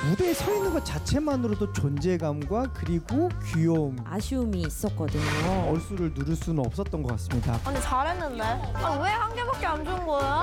무대에 서 있는 것 자체만으로도 존재감과 그리고 귀여움, 아쉬움이 있었거든요. 얼수를 누릴 수는 없었던 것 같습니다. 아니 잘했는데. 아, 왜 한 개밖에 안 준 거야?